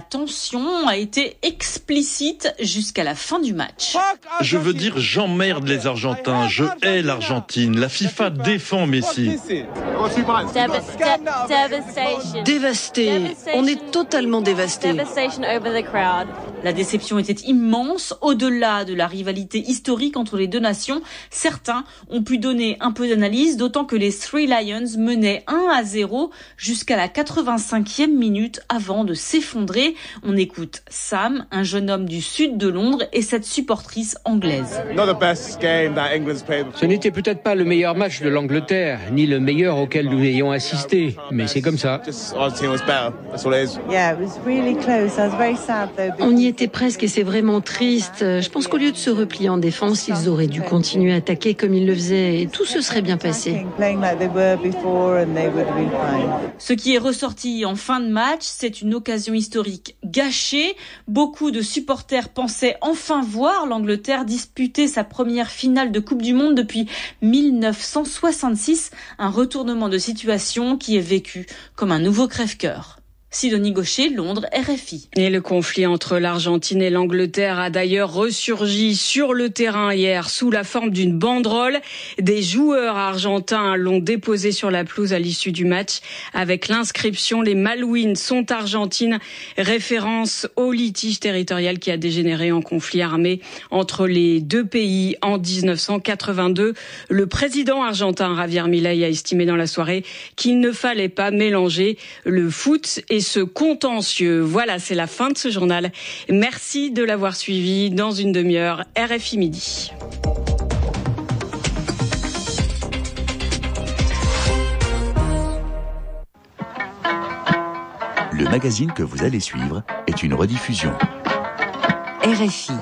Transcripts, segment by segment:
tension a été explicite jusqu'à la fin du match. Je veux dire, j'emmerde les Argentins, je hais l'Argentine, la FIFA défend Messi. Dévasté, on est totalement dévasté. La déception était immense, au-delà de la rivalité historique entre les deux nations. Certains ont pu donner un peu d'analyse, d'autant que les Three Lions menaient 1-0 jusqu'à la 85e minute avant de s'effondrer. On écoute Sam, un jeune homme du sud de Londres, et cette supportrice anglaise. Ce n'était peut-être pas le meilleur match de l'Angleterre, ni le meilleur auquel nous ayons assisté, mais c'est comme ça. On y était presque et c'est vraiment triste. Je pense qu'au lieu de se replier en défense, ils auraient dû continuer à attaquer comme ils le faisaient et tout se serait bien passé. Ce qui est ressorti en fin de match, c'est une occasion historique gâchée. Beaucoup de supporters pensaient enfin voir l'Angleterre disputer sa première finale de Coupe du Monde depuis 1966. Un retournement de situation qui est vécu comme un nouveau crève-cœur. Sidonie Gaucher, Londres, RFI. Et le conflit entre l'Argentine et l'Angleterre a d'ailleurs ressurgi sur le terrain hier sous la forme d'une banderole. Des joueurs argentins l'ont déposée sur la pelouse à l'issue du match avec l'inscription « Les Malouines sont argentines », référence au litige territorial qui a dégénéré en conflit armé entre les deux pays en 1982. Le président argentin Javier Milei a estimé dans la soirée qu'il ne fallait pas mélanger le foot et ce contentieux. Voilà, c'est la fin de ce journal. Merci de l'avoir suivi. Dans une demi-heure, RFI Midi. Le magazine que vous allez suivre est une rediffusion. RFI.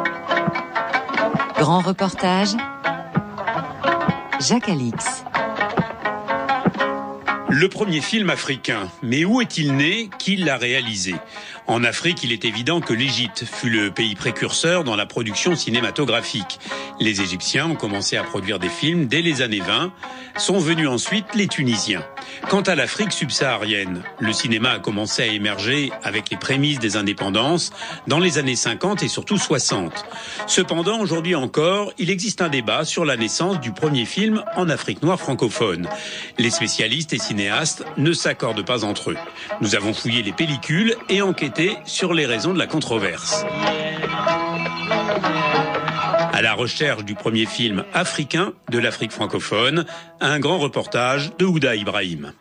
Grand reportage. Jacques Alix. Le premier film africain. Mais où est-il né? Qui l'a réalisé? En Afrique, il est évident que l'Égypte fut le pays précurseur dans la production cinématographique. Les Égyptiens ont commencé à produire des films dès les années 20. Sont venus ensuite les Tunisiens. Quant à l'Afrique subsaharienne, le cinéma a commencé à émerger avec les prémices des indépendances dans les années 50 et surtout 60. Cependant, aujourd'hui encore, il existe un débat sur la naissance du premier film en Afrique noire francophone. Les spécialistes et cinéastes ne s'accordent pas entre eux. Nous avons fouillé les pellicules et enquêté sur les raisons de la controverse. À la recherche du premier film africain de l'Afrique francophone, un grand reportage de Ouda Ibrahim.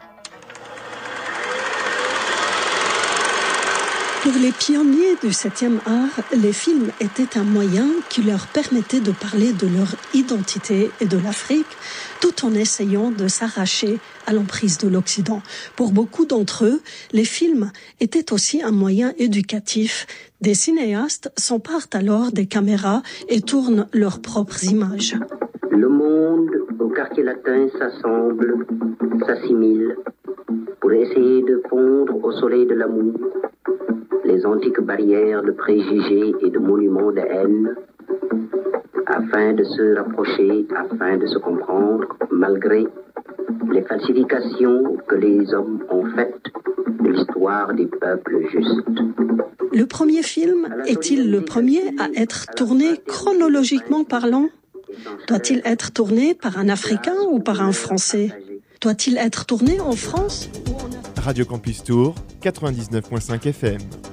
Pour les pionniers du 7e art, les films étaient un moyen qui leur permettait de parler de leur identité et de l'Afrique, tout en essayant de s'arracher à l'emprise de l'Occident. Pour beaucoup d'entre eux, les films étaient aussi un moyen éducatif. Des cinéastes s'emparent alors des caméras et tournent leurs propres images. Le monde au quartier latin s'assemble, s'assimile, pour essayer de fondre au soleil de l'amour les antiques barrières de préjugés et de monuments de haine, afin de se rapprocher, afin de se comprendre, malgré les falsifications que les hommes ont faites de l'histoire des peuples justes. Le premier film est-il le premier à être tourné chronologiquement parlant? Doit-il être tourné par un Africain ou par un Français? Doit-il être tourné en France ou en Afrique? Radio Campus Tour, 99.5 FM.